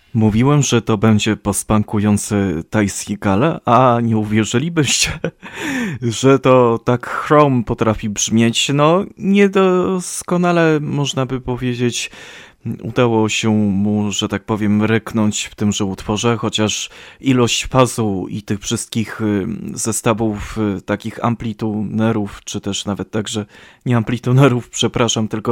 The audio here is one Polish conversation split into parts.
Mówiłem, że to będzie postpunkujący Ty Segall, a nie uwierzylibyście, że to tak Chrome potrafi brzmieć. No, niedoskonale można by powiedzieć, udało się mu, że tak powiem, ryknąć w tymże utworze, chociaż ilość fazu i tych wszystkich zestawów takich amplitunerów, czy też nawet także nie amplitunerów, przepraszam, tylko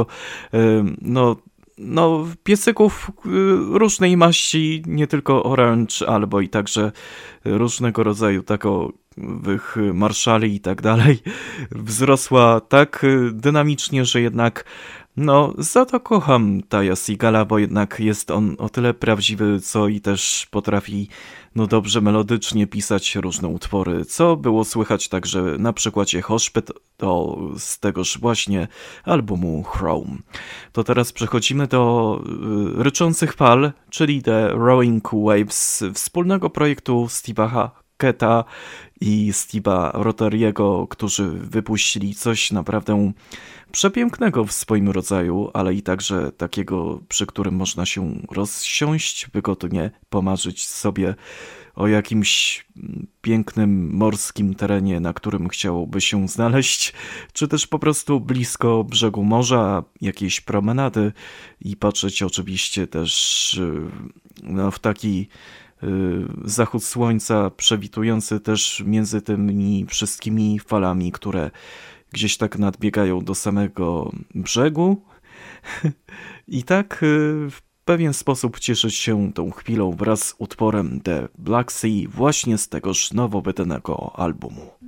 no, piecyków różnej maści, nie tylko orange, albo i także różnego rodzaju takowych marszali i tak dalej, wzrosła tak dynamicznie, że jednak no, za to kocham Ty'a Segalla, bo jednak jest on o tyle prawdziwy, co i też potrafi no dobrze melodycznie pisać różne utwory, co było słychać także na przykładzie Hospital z tegoż właśnie albumu Chrome. To teraz przechodzimy do Ryczących Fal, czyli The Roaring Waves, wspólnego projektu Steve'a Hacketa i Steve'a Rotariego, którzy wypuścili coś naprawdę przepięknego w swoim rodzaju, ale i także takiego, przy którym można się rozsiąść, wygodnie pomarzyć sobie o jakimś pięknym morskim terenie, na którym chciałoby się znaleźć, czy też po prostu blisko brzegu morza, jakiejś promenady i patrzeć oczywiście też no, w taki zachód słońca przewitujący też między tymi wszystkimi falami, które gdzieś tak nadbiegają do samego brzegu i tak w pewien sposób cieszyć się tą chwilą wraz z utworem The Black Sea właśnie z tegoż nowo wydanego albumu.